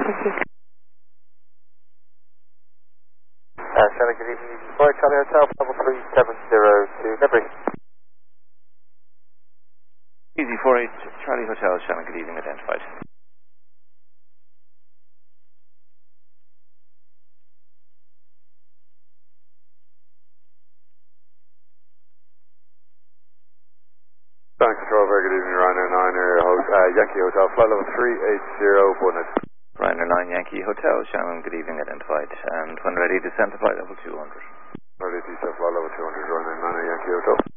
Thank you. Shannon, good evening. Boy, Charlie Hotel, level 3702, Liberty. Easy 48, Charlie Hotel, Shannon, good evening, identified. Shannon Control, very good evening, Ryanair 9 Yankee Hotel, flight level 380, Bonnet. Ryanair 9 Yankee Hotel, Shannon, good evening, identified. And when ready, descend to flight level 200. Ready to descend flight level 200, Ryanair 9 Yankee Hotel.